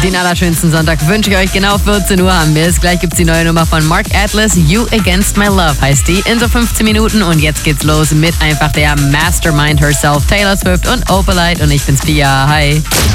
Den allerschönsten Sonntag wünsche ich euch. Genau 14 Uhr haben wir es. Gleich gibt's die neue Nummer von Mark Atlas. You Against My Love heißt die. In so 15 Minuten. Und jetzt geht's los mit einfach der Mastermind herself, Taylor Swift und Opalite. Und ich bin's Pia. Hi.